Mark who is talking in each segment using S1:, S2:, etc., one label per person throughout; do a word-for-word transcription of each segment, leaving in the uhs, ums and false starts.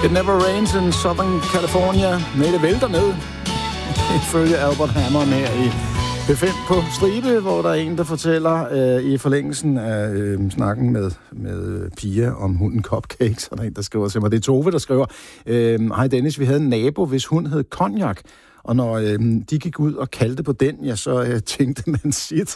S1: It never rains in Southern California. Nej, det vælter ned. Ifølge Albert Hammond her i P fem på stribe, hvor der er en, der fortæller øh, i forlængelsen af øh, snakken med, med Pia om hunden Cupcake, så der er en, der skriver til mig. Det er Tove, der skriver, øh, hej Dennis, vi havde en nabo, hvis hund hed Cognac, og når øh, de gik ud og kaldte på den, ja, så øh, tænkte man sit.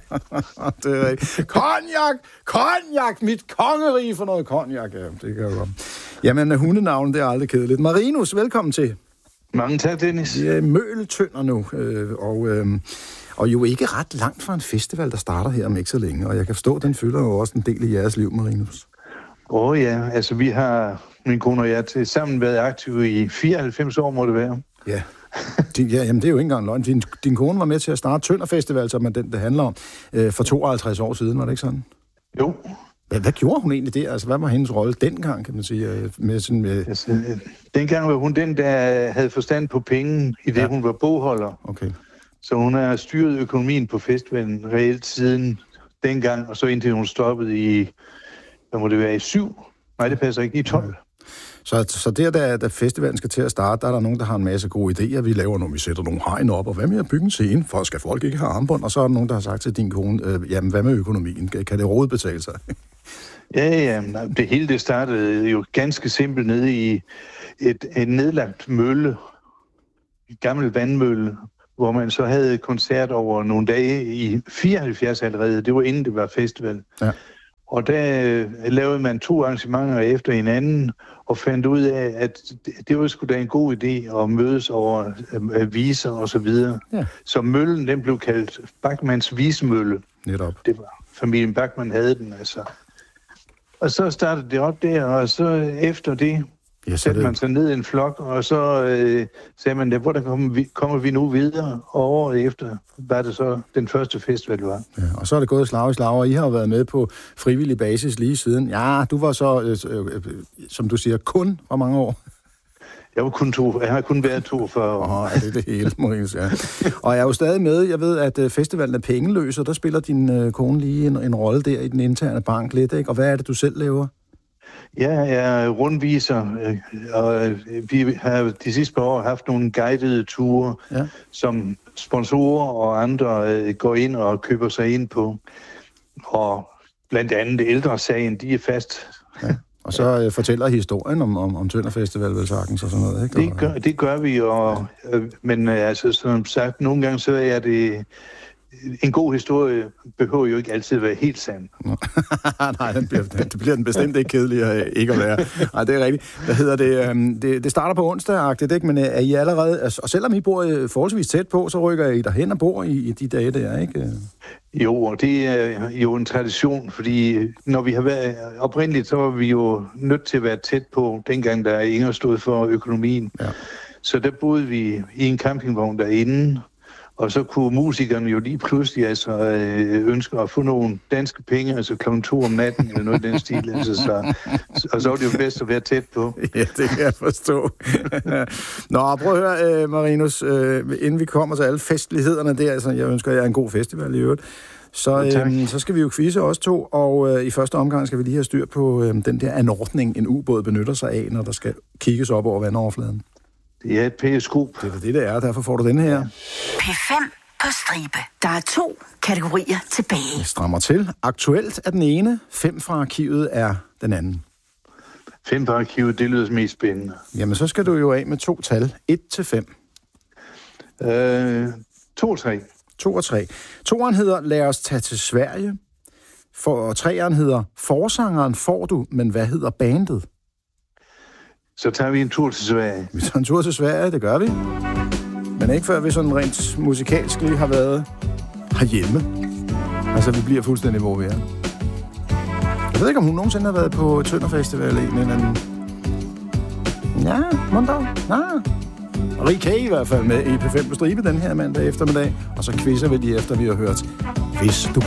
S1: Det er rigtigt. Cognac! Cognac! Mit kongerige for noget cognac. Ja, det kan jo godt. Jamen, hundenavn, det er aldrig kedeligt. Marinus, velkommen til.
S2: Mange tak, Dennis.
S1: Vi er Møgeltønder nu, øh, og, øh, og jo ikke ret langt fra en festival, der starter her om ikke så længe. Og jeg kan forstå, at den fylder jo også en del i jeres liv, Marinus.
S2: Åh oh, ja, altså vi har, min kone og jeg, til sammen været aktive i fireoghalvfems år, må det være.
S1: Ja, din, ja jamen, det er jo ikke engang løgn. Din, din kone var med til at starte Tønder Festival, som er den, det handler om, øh, for tooghalvtreds år siden, var det ikke sådan?
S2: Jo.
S1: Hvad, hvad gjorde hun egentlig der? Altså, hvad var hendes rolle dengang, kan man sige? Med sådan, med...
S2: altså, dengang var hun den, der havde forstand på penge, i det ja. Hun var bogholder.
S1: Okay.
S2: Så hun har styret økonomien på festivalen reelt siden dengang, og så indtil hun stoppede i, hvad må det være, i syv? Nej, det passer ikke, i tolv.
S1: Så, så der, da, da festivalen skal til at starte, der er der nogen, der har en masse gode idéer. Vi laver nogle, vi sætter nogle hegn op, og hvad med at bygge en scene? For skal folk ikke have armbånd? Og så er der nogen, der har sagt til din kone, øh, jamen hvad med økonomien? Kan det overhovedet betale sig?
S2: Ja, ja, det hele det startede jo ganske simpelt nede i et, et nedlagt mølle, et gammelt vandmølle, hvor man så havde koncert over nogle dage i fireoghalvfjerds allerede. Det var inden det var festival. Ja. Og der lavede man to arrangementer efter hinanden, og fandt ud af, at det var sgu da en god idé at mødes over viser og så videre. Ja. Så møllen, den blev kaldt Bachmanns Visemølle.
S1: Netop.
S2: Det var familien Bachmann havde den, altså. Og så startede det op der, og så efter det, ja, satte det... man sig ned i en flok, og så øh, sagde man, ja, hvordan kommer vi, kommer vi nu videre? Og året efter var det så den første festival, var.
S1: Ja, og så er det gået slag i slag, og I har været med på frivillig basis lige siden. Ja, du var så, øh, øh, som du siger, kun hvor mange år?
S2: Jeg var kun to. Jeg har kun været toogfyrre år.
S1: Åh, oh, det er det hele, Maurice, ja. Og jeg er jo stadig med. Jeg ved, at festivalen er pengeløs, og der spiller din øh, kone lige en, en rolle der i den interne bank lidt, ikke? Og hvad er det, du selv laver?
S2: Ja, jeg er rundviser, og vi har de sidste par år haft nogle guidede ture, ja. Som sponsorer og andre går ind og køber sig ind på. Og blandt andet Ældresagen, de er fast.
S1: Ja. Og så øh, fortæller historien om, om, om Tønder Festival, vel sagtens, og sådan noget, ikke?
S2: Det gør, det gør vi, og, øh, men øh, altså, som sagt, nogle gange så er det... En god historie behøver jo ikke altid være helt sand.
S1: Nej, den bliver, det bliver den bestemt ikke kedelig ikke at være. Nej, det er rigtigt. Hvad hedder det? Det, det starter på onsdag-agtigt, ikke? Men er I allerede... Og selvom I bor forholdsvis tæt på, så rykker I derhen og bor i, i de dage der, ikke?
S2: Jo, og det er jo en tradition, fordi når vi har været oprindeligt, så var vi jo nødt til at være tæt på, dengang der Inger stod for økonomien. Ja. Så der boede vi i en campingvogn derinde, og så kunne musikerne jo lige pludselig altså, øh, ønske at få nogle danske penge, altså klokken to om natten, eller noget i den stil. Altså, så, og så var det jo bedst at være tæt på.
S1: Ja, det kan jeg forstå. Nå, prøv at høre, øh, Marinus, øh, inden vi kommer til alle festlighederne der, altså, jeg ønsker jer en god festival i øvrigt, så, øh, så skal vi jo quizze os to, og øh, i første omgang skal vi lige have styr på øh, den der anordning, en ubåd benytter sig af, når der skal kigges op over vandoverfladen.
S2: Det er et periskop.
S1: Det er det, det er. Derfor får du den her.
S3: P fem på stribe. Der er to kategorier tilbage.
S1: Jeg strammer til. Aktuelt er den ene. Fem fra arkivet er den anden.
S2: Fem fra arkivet, det lyder mest spændende.
S1: Jamen, så skal du jo af med to tal. Et til fem.
S2: Øh, to og tre.
S1: To og tre. Toeren hedder, lad os tage til Sverige. For, og treeren hedder, forsangeren får du, men hvad hedder bandet?
S2: Så tager vi en tur til Sverige.
S1: Vi tager en tur til Sverige, det gør vi. Men ikke før vi sådan rent musikalsk lige har været herhjemme. Altså, vi bliver fuldstændig, hvor vi er. Jeg ved ikke, om hun nogensinde har været på Tønder Festival eller en eller anden. Ja, mondog. Nej. Rig K i hvert fald med i P fem på stribe den her mandag eftermiddag. Og så quizzer vi lige efter, vi har hørt Hvis du